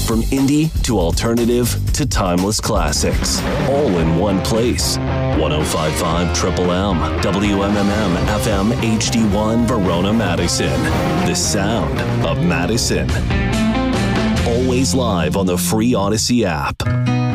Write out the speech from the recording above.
From indie to alternative to timeless classics, all in one place. 105.5 Triple M, WMMM FM HD1 Verona, Madison. The sound of Madison. Always live on the free Odyssey app.